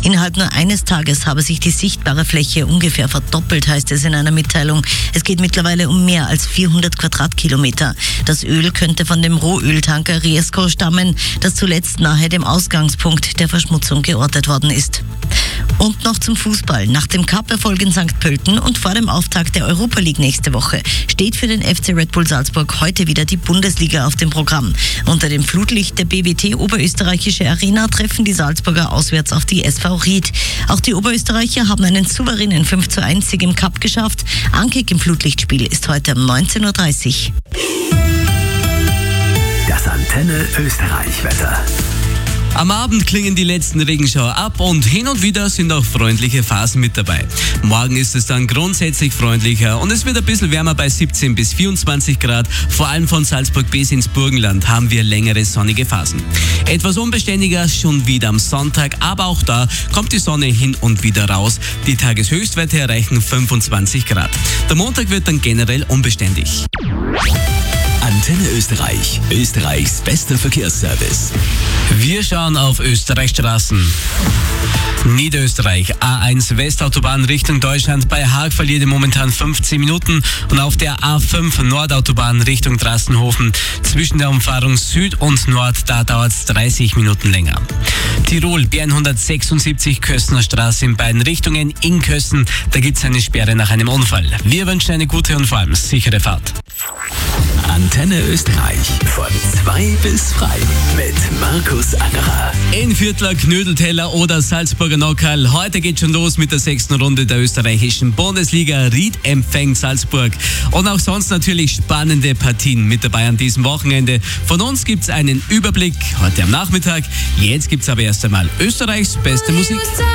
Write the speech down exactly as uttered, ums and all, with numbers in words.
Innerhalb nur eines Tages habe sich die sichtbare Fläche ungefähr verdoppelt, heißt es in einer Mitteilung. Es geht mittlerweile um mehr als vierhundert Quadratkilometer. Das Öl könnte von dem Rohöltanker Riesco stammen, das zuletzt nahe dem Ausgangspunkt der Verschmutzung geortet worden ist. Und noch zum Fußball. Nach dem Cup-Erfolg in Sankt Pölten und vor dem Auftakt der Europa League nächste Woche steht für den F C Red Bull Salzburg heute wieder die Bundesliga auf dem Programm. Unter dem Flutlicht der B W T Oberösterreichische Arena treffen die Salzburger auswärts auf die S V Ried. Auch die Oberösterreicher haben einen souveränen fünf zu eins Sieg im Cup geschafft. Ankick im Flutlichtspiel ist heute um neunzehn Uhr dreißig. Das Antenne Österreich-Wetter. Am Abend klingen die letzten Regenschauer ab und hin und wieder sind auch freundliche Phasen mit dabei. Morgen ist es dann grundsätzlich freundlicher und es wird ein bisschen wärmer bei siebzehn bis vierundzwanzig Grad. Vor allem von Salzburg bis ins Burgenland haben wir längere sonnige Phasen. Etwas unbeständiger schon wieder am Sonntag, aber auch da kommt die Sonne hin und wieder raus. Die Tageshöchstwerte erreichen fünfundzwanzig Grad. Der Montag wird dann generell unbeständig. Antenne Österreich, Österreichs bester Verkehrsservice. Wir schauen auf Österreichs Straßen. Niederösterreich, A eins Westautobahn Richtung Deutschland. Bei Haag verliert ihr momentan fünfzehn Minuten und auf der A fünf Nordautobahn Richtung Drassenhofen zwischen der Umfahrung Süd und Nord, da dauert es dreißig Minuten länger. Tirol, B hundertsechsundsiebzig Kössner Straße in beiden Richtungen. In Kössen, da gibt es eine Sperre nach einem Unfall. Wir wünschen eine gute und vor allem sichere Fahrt. Antenne Österreich von zwei bis frei mit Markus Angerer. In Viertler, Knödelteller oder Salzburger Nockerl. Heute geht schon los mit der sechsten Runde der österreichischen Bundesliga. Ried empfängt Salzburg. Und auch sonst natürlich spannende Partien mit dabei an diesem Wochenende. Von uns gibt's einen Überblick heute am Nachmittag. Jetzt gibt's aber erst einmal Österreichs beste Musik.